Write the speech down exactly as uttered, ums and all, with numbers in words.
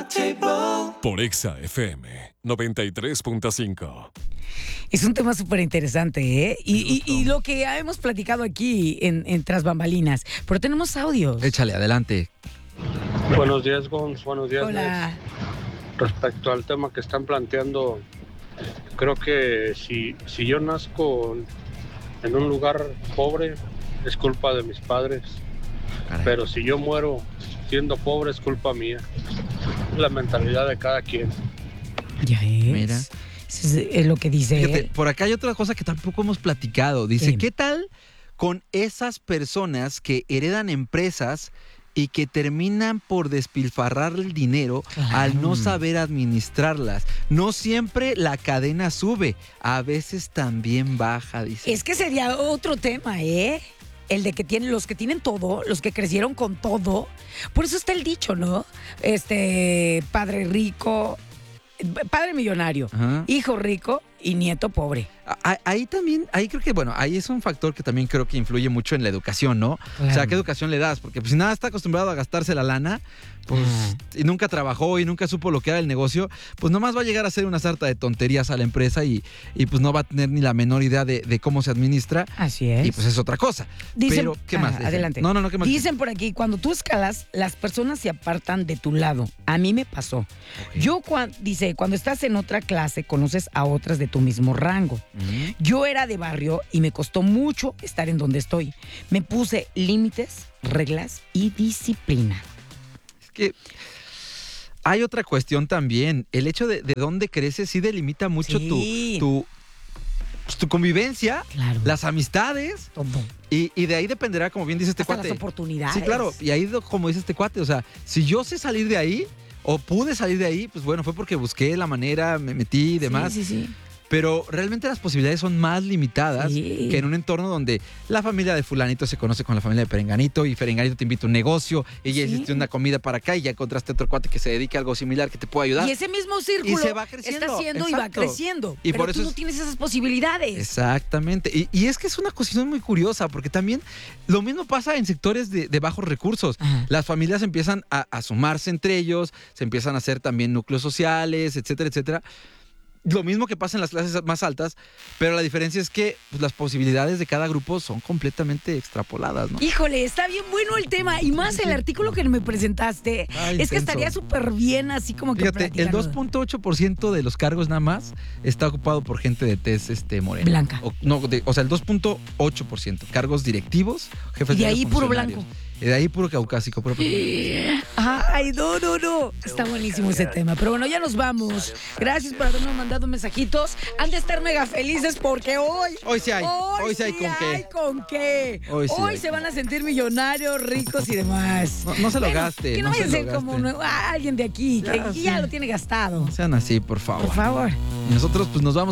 Por Exa F M noventa y tres punto cinco. Es un tema súper interesante, ¿eh? Y, y, y lo que hemos platicado aquí en, en Tras Bambalinas. Pero tenemos audios. Échale, adelante. Buenos días, Gonz. Buenos días, Hola. Nes. Respecto al tema que están planteando, creo que si, si yo nazco en un lugar pobre, es culpa de mis padres. Caray. Pero si yo muero siendo pobre, es culpa mía. Es la mentalidad de cada quien. Ya es. Mira. Eso es, es lo que dice Fíjate, él. por acá hay otra cosa que tampoco hemos platicado. Dice, ¿Qué? ¿qué tal con esas personas que heredan empresas y que terminan por despilfarrar el dinero Claro. al no saber administrarlas? No siempre la cadena sube, a veces también baja, dice. Es que sería otro tema, ¿eh? El de que tienen, los que tienen todo, los que crecieron con todo. Por eso está el dicho, ¿no? Este, padre rico, padre millonario, Ajá. hijo rico y nieto pobre. A- Ahí también, ahí creo que, bueno, ahí es un factor que también creo que influye mucho en la educación, ¿no? Claro. O sea, ¿qué educación le das? Porque pues, si nada está acostumbrado a gastarse la lana, pues, Ah. y nunca trabajó y nunca supo lo que era el negocio, pues nomás va a llegar a hacer una sarta de tonterías a la empresa y, y pues no va a tener ni la menor idea de, de cómo se administra. Así es. Y pues es otra cosa. Dicen- Pero, ¿qué ah, más? Dicen? adelante. No, no, no, ¿qué más? Dicen por aquí, cuando tú escalas, las personas se apartan de tu lado. A mí me pasó. Ok. Yo, cuan- dice, cuando estás en otra clase, conoces a otras de tu mismo rango. Ujú. Yo era de barrio y me costó mucho estar en donde estoy. Me puse límites, reglas y disciplina. Es que hay otra cuestión también. El hecho de, de dónde creces sí delimita mucho Sí. tu, tu, pues, tu convivencia, Claro. las amistades. Todo. Y, y de ahí dependerá, como bien dice este Hasta cuate. las oportunidades. Sí, claro. Y ahí, como dice este cuate, o sea, si yo sé salir de ahí, o pude salir de ahí, pues bueno, fue porque busqué la manera, me metí y demás. Sí, sí, sí. Pero realmente las posibilidades son más limitadas Sí. que en un entorno donde la familia de fulanito se conoce con la familia de Perenganito y Perenganito te invita a un negocio y ya Sí. hiciste una comida para acá y ya encontraste otro cuate que se dedique a algo similar que te pueda ayudar. Y ese mismo círculo Y se va creciendo, está haciendo y va exacto. creciendo. Y pero por eso tú no es- tienes esas posibilidades. Exactamente. Y, y es que es una cuestión muy curiosa, porque también lo mismo pasa en sectores de, de bajos recursos. Ajá. Las familias empiezan a, a sumarse entre ellos, se empiezan a hacer también núcleos sociales, etcétera, etcétera. Lo mismo que pasa en las clases más altas, pero la diferencia es que pues, las posibilidades de cada grupo son completamente extrapoladas, ¿no? Híjole, está bien bueno el tema. Y más el artículo que me presentaste. Ay, es que intenso. estaría súper bien así como que Fíjate, el platicando. dos punto ocho por ciento de los cargos nada más está ocupado por gente de tez este, morena. Blanca. O, no, de- o sea, el dos punto ocho por ciento. Cargos directivos, jefes Y de de ahí puro funcionarios. blanco. Y de ahí puro caucásico. Puro... Ay, no, no, no. Está buenísimo ese tema. Pero bueno, ya nos vamos. Gracias por habernos mandado mensajitos. Han de estar mega felices porque hoy. Hoy sí hay. Hoy sí hay con qué. hay con qué. Hoy sí hay se con van a sentir millonarios, ricos y demás. No, no se lo Bueno, gaste. Que no, no vaya se a ser lo como gaste. un- ah, alguien de aquí, que Ya, que ya sí. lo tiene gastado. No sean así, por favor. Por favor. Y nosotros pues nos vamos.